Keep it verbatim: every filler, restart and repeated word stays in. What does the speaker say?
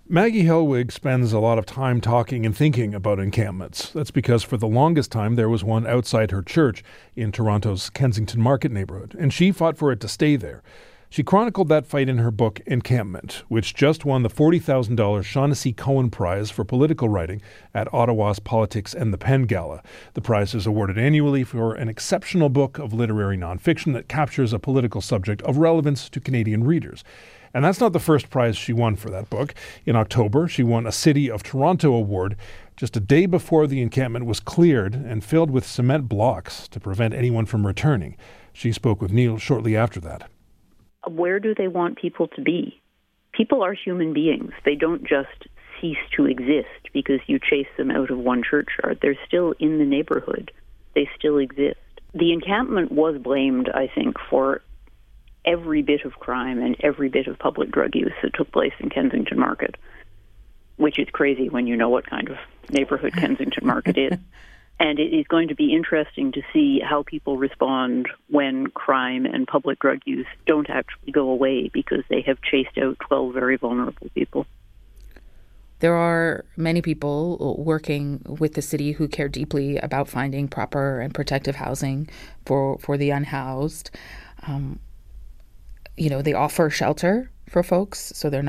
Maggie Helwig spends a lot of time talking and thinking about encampments. That's because for the longest time there was one outside her church in Toronto's Kensington Market neighborhood, and she fought for it to stay there. She chronicled that fight in her book Encampment, which just won the forty thousand dollars Shaughnessy Cohen Prize for political writing at Ottawa's Politics and the Pen Gala. The prize is awarded annually for an exceptional book of literary nonfiction that captures a political subject of relevance to Canadian readers. And that's not the first prize she won for that book. In October, she won a City of Toronto award just a day before the encampment was cleared and filled with cement blocks to prevent anyone from returning. She spoke with Neil shortly after that. Where do they want people to be? People are human beings. They don't just cease to exist because you chase them out of one churchyard. They're still in the neighborhood. They still exist. The encampment was blamed, I think, for every bit of crime and every bit of public drug use that took place in Kensington Market, which is crazy when you know what kind of neighborhood Kensington Market is. And it is going to be interesting to see how people respond when crime and public drug use don't actually go away because they have chased out twelve very vulnerable people. There are many people working with the city who care deeply about finding proper and protective housing for, for the unhoused. Um, you know, they offer shelter for folks, so they're not